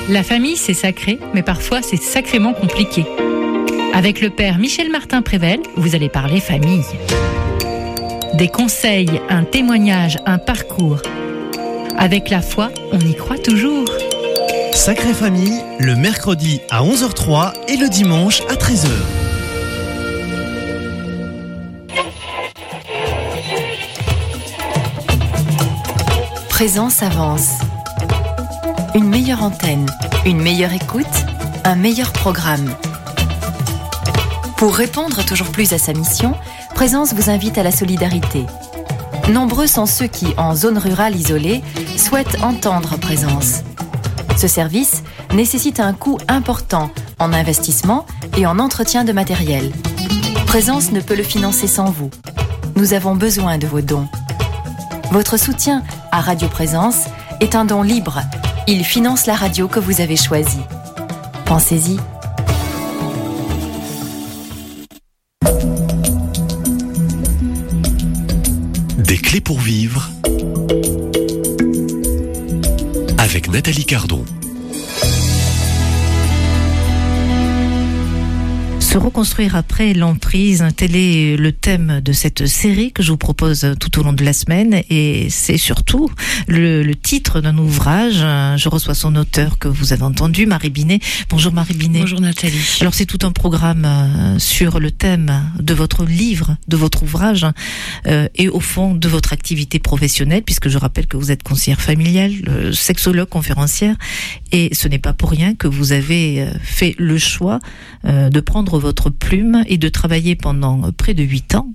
La famille, c'est sacré, mais parfois c'est sacrément compliqué. Avec le père Michel Martin-Prével, vous allez parler famille. Des conseils, un témoignage, un parcours. Avec la foi, on y croit toujours. Sacrée Famille, le mercredi à 11h03 et le dimanche à 13h. Présence avance. Une meilleure antenne, une meilleure écoute, un meilleur programme. Pour répondre toujours plus à sa mission, Présence vous invite à la solidarité. Nombreux sont ceux qui, en zone rurale isolée, souhaitent entendre Présence. Ce service nécessite un coût important en investissement et en entretien de matériel. Présence ne peut le financer sans vous. Nous avons besoin de vos dons. Votre soutien à Radio Présence est un don libre. Il finance la radio que vous avez choisie. Pensez-y. Des clés pour vivre avec Nathalie Cardon. Se reconstruire après l'emprise, tel est le thème de cette série que je vous propose tout au long de la semaine, et c'est surtout le titre d'un ouvrage. Je reçois son auteur que vous avez entendu, Marie Binet. Bonjour Marie Binet. Bonjour Nathalie. Alors c'est tout un programme sur le thème de votre livre, de votre ouvrage, et au fond de votre activité professionnelle, puisque je rappelle que vous êtes conseillère familiale, sexologue, conférencière, et ce n'est pas pour rien que vous avez fait le choix de prendre votre plume et de travailler pendant près de 8 ans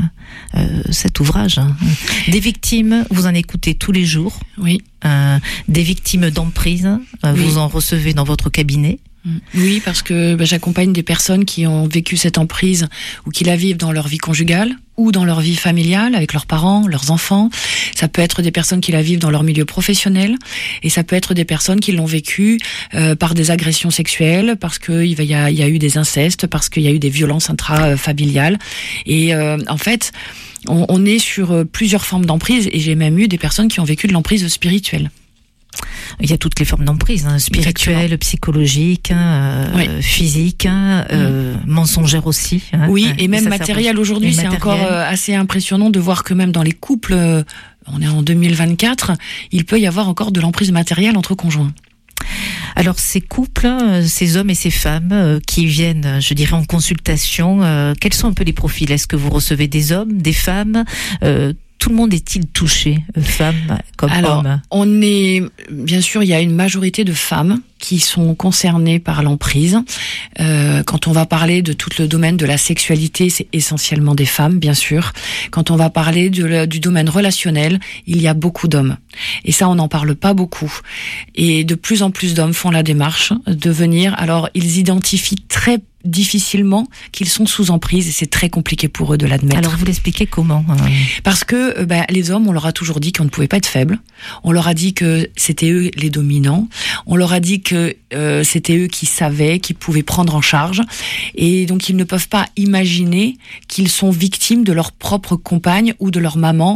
cet ouvrage. Des victimes, vous en écoutez tous les jours. Oui. Des victimes d'emprise, oui. Vous en recevez dans votre cabinet. Oui, parce que j'accompagne des personnes qui ont vécu cette emprise ou qui la vivent dans leur vie conjugale ou dans leur vie familiale avec leurs parents, leurs enfants. Ça peut être des personnes qui la vivent dans leur milieu professionnel, et ça peut être des personnes qui l'ont vécu par des agressions sexuelles, parce qu'il y a eu des incestes, parce qu'il y a eu des violences intrafamiliales. Et en fait, on est sur plusieurs formes d'emprise, et j'ai même eu des personnes qui ont vécu de l'emprise spirituelle. Il y a toutes les formes d'emprise, spirituelle, psychologique, oui. Physique, mensongère aussi. Oui, et même matériel aujourd'hui, c'est encore assez impressionnant de voir que même dans les couples, on est en 2024, il peut y avoir encore de l'emprise matérielle entre conjoints. Alors ces couples, ces hommes et ces femmes qui viennent, je dirais, en consultation, quels sont un peu les profils ? Est-ce que vous recevez des hommes, des femmes ? Tout le monde est-il touché, femmes comme hommes ? Bien sûr, il y a une majorité de femmes qui sont concernées par l'emprise. Quand on va parler de tout le domaine de la sexualité, c'est essentiellement des femmes, bien sûr. Quand on va parler du domaine relationnel, il y a beaucoup d'hommes. Et ça, on n'en parle pas beaucoup. Et de plus en plus d'hommes font la démarche de venir. Alors, ils identifient très difficilement qu'ils sont sous emprise, et c'est très compliqué pour eux de l'admettre. Alors vous l'expliquez comment ? Parce que les hommes, on leur a toujours dit qu'on ne pouvait pas être faibles. On leur a dit que c'était eux les dominants. On leur a dit que c'était eux qui savaient, qui pouvaient prendre en charge. Et donc ils ne peuvent pas imaginer qu'ils sont victimes de leur propre compagne ou de leur maman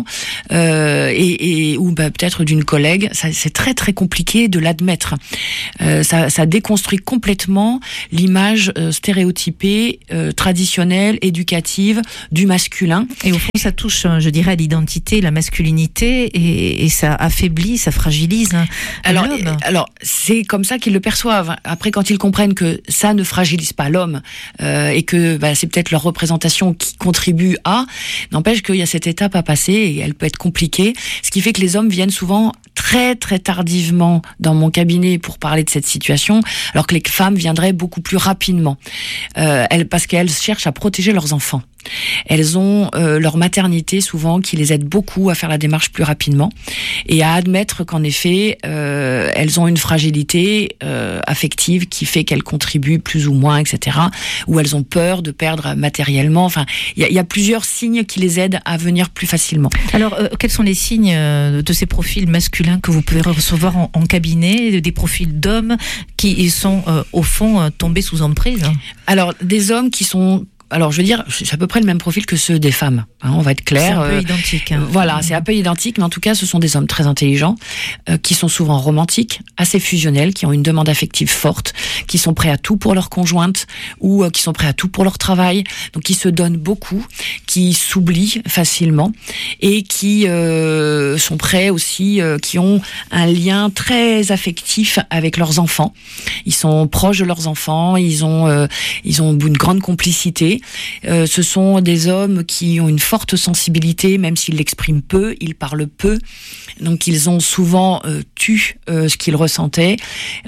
ou peut-être d'une collègue. Ça, c'est très très compliqué de l'admettre. Ça déconstruit complètement l'image stéréotypée, traditionnelle, éducative du masculin. Et au fond, ça touche, je dirais, à l'identité, la masculinité, et ça affaiblit, ça fragilise l'homme. Alors, c'est comme ça qu'ils le perçoivent. Après, quand ils comprennent que ça ne fragilise pas l'homme, et que c'est peut-être leur représentation qui contribue n'empêche qu'il y a cette étape à passer, et elle peut être compliquée. Ce qui fait que les hommes viennent souvent très très tardivement dans mon cabinet pour parler de cette situation, alors que les femmes viendraient beaucoup plus rapidement, parce qu'elles cherchent à protéger leurs enfants. Elles ont leur maternité souvent qui les aide beaucoup à faire la démarche plus rapidement et à admettre qu'en effet elles ont une fragilité affective qui fait qu'elles contribuent plus ou moins, etc. Ou elles ont peur de perdre matériellement. Enfin, il y a plusieurs signes qui les aident à venir plus facilement. Alors, quels sont les signes de ces profils masculins que vous pouvez recevoir en cabinet, des profils d'hommes qui sont au fond tombés sous emprise ? Alors, des hommes qui sont alors je veux dire, c'est à peu près le même profil que ceux des femmes. Hein, on va être clair. C'est un peu identique. Hein. Voilà, c'est un peu identique, mais en tout cas, ce sont des hommes très intelligents, qui sont souvent romantiques, assez fusionnels, qui ont une demande affective forte, qui sont prêts à tout pour leur conjointe ou qui sont prêts à tout pour leur travail, donc qui se donnent beaucoup, qui s'oublient facilement et qui sont prêts aussi, qui ont un lien très affectif avec leurs enfants. Ils sont proches de leurs enfants, ils ont une grande complicité. Ce sont des hommes qui ont une forte sensibilité, même s'ils l'expriment peu, ils parlent peu. Donc ils ont souvent tu ce qu'ils ressentaient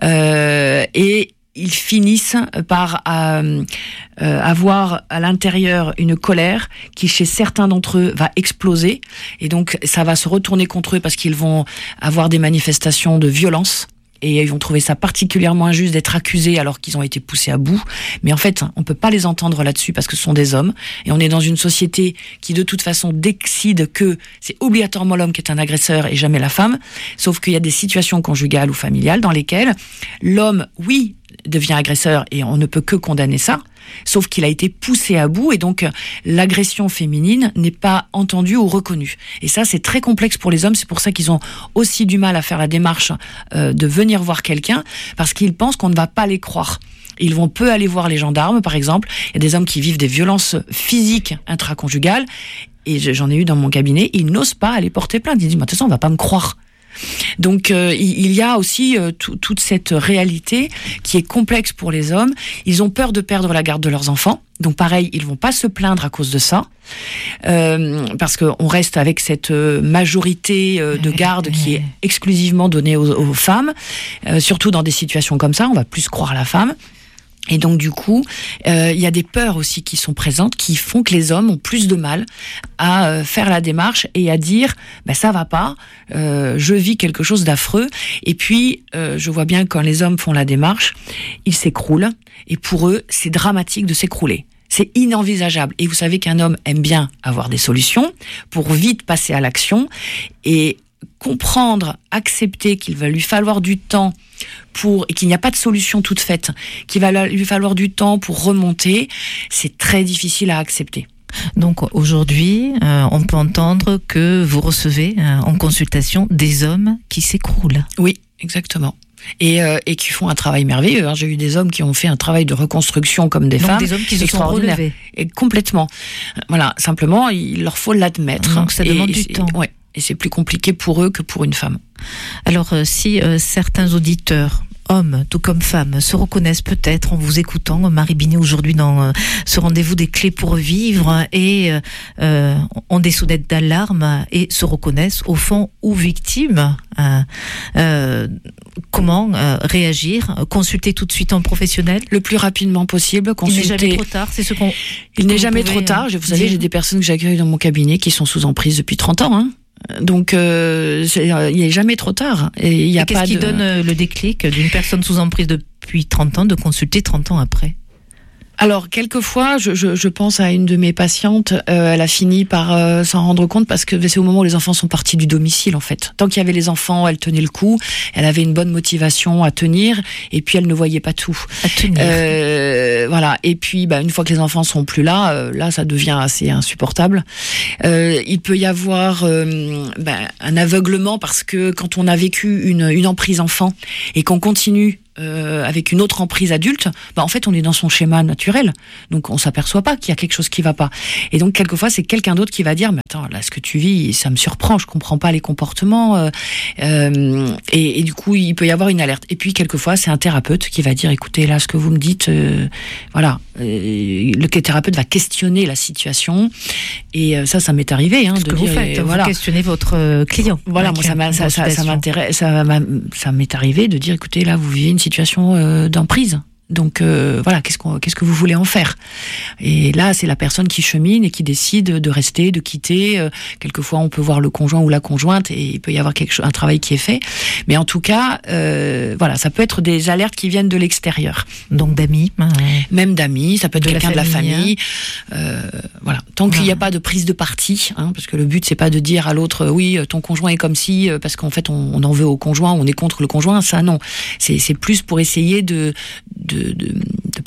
et ils finissent par avoir à l'intérieur une colère qui, chez certains d'entre eux, va exploser. Et donc, ça va se retourner contre eux parce qu'ils vont avoir des manifestations de violence. Et ils vont trouver ça particulièrement injuste d'être accusés alors qu'ils ont été poussés à bout. Mais en fait, on peut pas les entendre là-dessus parce que ce sont des hommes. Et on est dans une société qui, de toute façon, décide que c'est obligatoirement l'homme qui est un agresseur et jamais la femme. Sauf qu'il y a des situations conjugales ou familiales dans lesquelles l'homme, oui, devient agresseur et on ne peut que condamner ça. Sauf qu'il a été poussé à bout et donc l'agression féminine n'est pas entendue ou reconnue. Et ça, c'est très complexe pour les hommes. C'est pour ça qu'ils ont aussi du mal à faire la démarche de venir voir quelqu'un parce qu'ils pensent qu'on ne va pas les croire. Ils vont peu aller voir les gendarmes, par exemple. Il y a des hommes qui vivent des violences physiques intraconjugales et j'en ai eu dans mon cabinet. Ils n'osent pas aller porter plainte. Ils disent, de toute façon, on va pas me croire. Donc il y a aussi toute cette réalité qui est complexe pour les hommes. Ils ont peur de perdre la garde de leurs enfants. Donc pareil, ils vont pas se plaindre à cause de ça, parce qu'on reste avec cette majorité de garde qui est exclusivement donnée aux femmes, surtout dans des situations comme ça, on va plus croire la femme. Et donc du coup, il y a des peurs aussi qui sont présentes, qui font que les hommes ont plus de mal à faire la démarche et à dire ça va pas, je vis quelque chose d'affreux. Et puis je vois bien que quand les hommes font la démarche, ils s'écroulent. Et pour eux, c'est dramatique de s'écrouler. C'est inenvisageable. Et vous savez qu'un homme aime bien avoir des solutions pour vite passer à l'action et comprendre, accepter qu'il va lui falloir du temps et qu'il n'y a pas de solution toute faite, qu'il va lui falloir du temps pour remonter, c'est très difficile à accepter. Donc aujourd'hui, on peut entendre que vous recevez en consultation des hommes qui s'écroulent. Oui, exactement. Et qui font un travail merveilleux. J'ai eu des hommes qui ont fait un travail de reconstruction comme des femmes. Des hommes qui se sont relevés. Et complètement. Voilà, simplement, il leur faut l'admettre. Donc ça demande du temps. Ouais. Et c'est plus compliqué pour eux que pour une femme. Alors, si certains auditeurs, hommes tout comme femmes, se reconnaissent peut-être en vous écoutant, Marie Binet, aujourd'hui dans ce rendez-vous des clés pour vivre, et ont des sonnettes d'alarme et se reconnaissent au fond ou victimes, comment réagir? Consulter tout de suite un professionnel? Le plus rapidement possible. Consulter. Il n'est jamais trop tard, c'est ce qu'on... Il n'est jamais trop tard. Vous savez, j'ai des personnes que j'accueille dans mon cabinet qui sont sous emprise depuis 30 ans, hein. Donc, il n'est jamais trop tard. Et qu'est-ce qui donne le déclic d'une personne sous emprise depuis 30 ans de consulter 30 ans après? Alors, quelquefois, je pense à une de mes patientes, elle a fini par s'en rendre compte parce que c'est au moment où les enfants sont partis du domicile, en fait. Tant qu'il y avait les enfants, elle tenait le coup, elle avait une bonne motivation à tenir, et puis elle ne voyait pas tout. À tenir. Voilà. Et puis, une fois que les enfants sont plus là, là, ça devient assez insupportable. Il peut y avoir un aveuglement parce que quand on a vécu une emprise enfant et qu'on continue avec une autre emprise adulte, en fait on est dans son schéma naturel, donc on s'aperçoit pas qu'il y a quelque chose qui va pas. Et donc quelquefois c'est quelqu'un d'autre qui va dire mais attends, là ce que tu vis ça me surprend, je comprends pas les comportements, et du coup il peut y avoir une alerte. Et puis quelquefois c'est un thérapeute qui va dire écoutez là ce que vous me dites, voilà, le thérapeute va questionner la situation, et ça m'est arrivé, ce de que dire, vous faites, voilà, vous questionnez votre client. Voilà, moi ça m'intéresse, ça m'est arrivé de dire écoutez là vous vivez une situation d'emprise. Donc voilà, qu'est-ce que vous voulez en faire? Et là, c'est la personne qui chemine et qui décide de rester, de quitter. Quelquefois, on peut voir le conjoint ou la conjointe et il peut y avoir un travail qui est fait. Mais en tout cas, voilà, ça peut être des alertes qui viennent de l'extérieur. Donc d'amis, même d'amis, ça peut être quelqu'un de la famille. Voilà, tant qu'il n'y a pas de prise de parti, parce que le but c'est pas de dire à l'autre oui, ton conjoint est comme si, parce qu'en fait on en veut au conjoint, on est contre le conjoint. Ça non, c'est plus pour essayer de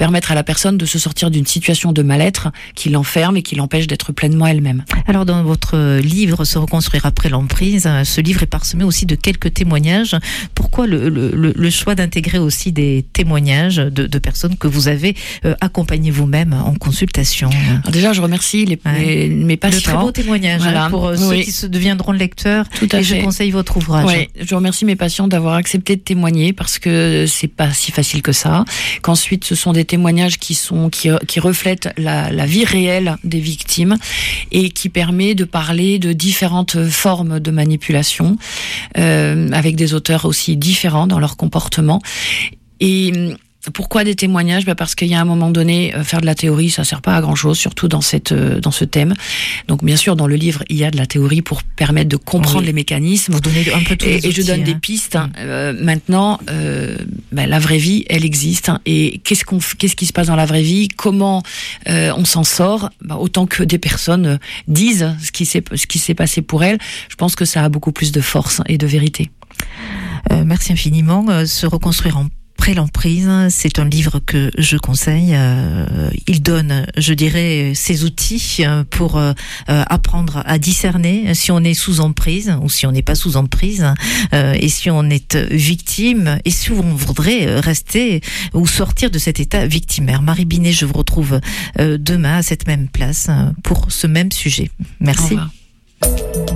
permettre à la personne de se sortir d'une situation de mal-être qui l'enferme et qui l'empêche d'être pleinement elle-même. Alors dans votre livre Se reconstruire après l'emprise, ce livre est parsemé aussi de quelques témoignages. Pourquoi le choix d'intégrer aussi des témoignages de personnes que vous avez accompagnées vous-même en consultation? Alors déjà, je remercie mes patients. De très beaux témoignages, voilà. Pour ceux qui se deviendront lecteurs. Tout à fait. Je conseille votre ouvrage. Oui, je remercie mes patients d'avoir accepté de témoigner parce que c'est pas si facile que ça. Qu'ensuite, ce sont des témoignages qui reflètent la vie réelle des victimes et qui permet de parler de différentes formes de manipulation avec des auteurs aussi différents dans leur comportement. Et pourquoi des témoignages? Parce qu'il y a un moment donné, faire de la théorie, ça sert pas à grand chose, surtout dans ce thème. Donc, bien sûr, dans le livre, il y a de la théorie pour permettre de comprendre les mécanismes. Vous donnez un peu tous les outils, je donne des pistes. Maintenant, la vraie vie, elle existe. Et qu'est-ce qui se passe dans la vraie vie? Comment on s'en sort? Autant que des personnes disent ce qui s'est passé pour elles, je pense que ça a beaucoup plus de force et de vérité. Merci infiniment. Se reconstruire après l'emprise, c'est un livre que je conseille. Il donne, je dirais, ses outils pour apprendre à discerner si on est sous emprise ou si on n'est pas sous emprise, et si on est victime, et si on voudrait rester ou sortir de cet état victimaire. Marie Binet, je vous retrouve demain à cette même place pour ce même sujet. Merci. Au revoir.